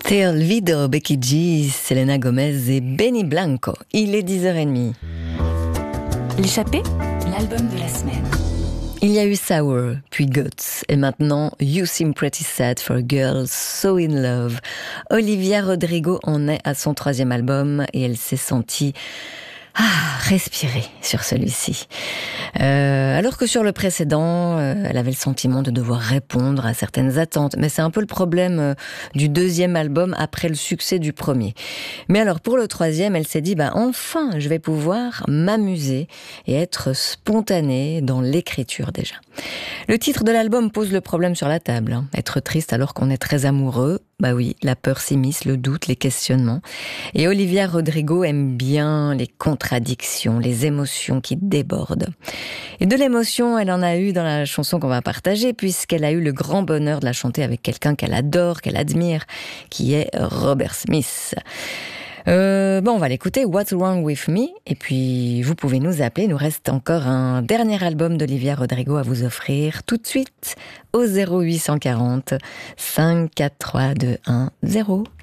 Te Olvido, Becky G, Selena Gomez et Benny Blanco. Il est 10h30. L'échappée, l'album de la semaine. Il y a eu Sour, puis Guts, et maintenant You Seem Pretty Sad for a Girl So In Love. Olivia Rodrigo en est à son 3e album et elle s'est sentie respirer sur celui-ci. Alors que sur le précédent, elle avait le sentiment de devoir répondre à certaines attentes. Mais c'est un peu le problème du 2e album après le succès du premier. Mais alors pour le 3e, elle s'est dit enfin je vais pouvoir m'amuser et être spontanée dans l'écriture déjà. Le titre de l'album pose le problème sur la table. Être triste alors qu'on est très amoureux, oui, la peur s'immisce, le doute, les questionnements. Et Olivia Rodrigo aime bien les contradictions, les émotions qui débordent. Et de l'émotion, elle en a eu dans la chanson qu'on va partager, puisqu'elle a eu le grand bonheur de la chanter avec quelqu'un qu'elle adore, qu'elle admire, qui est Robert Smith. On va l'écouter, What's Wrong With Me, et puis vous pouvez nous appeler, il nous reste encore un dernier album d'Olivia Rodrigo à vous offrir tout de suite au 0840 543 210.